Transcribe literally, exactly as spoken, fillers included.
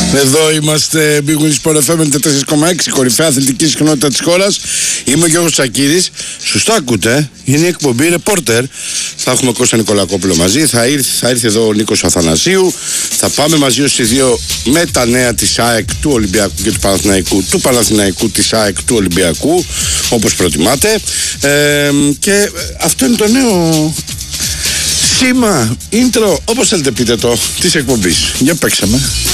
Εδώ είμαστε, Big Win Sport εφ εμ τέσσερα κόμμα έξι, κορυφαία αθλητική συχνότητα της χώρας. Είμαι ο Γιώργος Τσακίρης. Σωστά ακούτε, είναι η εκπομπή Reporter. Θα έχουμε Κώστα Νικολακόπουλο μαζί. Θα ήρθε, θα ήρθε εδώ ο Νίκος Αθανασίου. Θα πάμε μαζί ως οι δύο με τα νέα της ΑΕΚ, του Ολυμπιακού και του Παναθηναϊκού. Του Παναθηναϊκού, της ΑΕΚ, του Ολυμπιακού, όπως προτιμάτε. Ε, και αυτό είναι το νέο σήμα, intro, όπως θέλετε πείτε το, της εκπομπής. Για παίξαμε.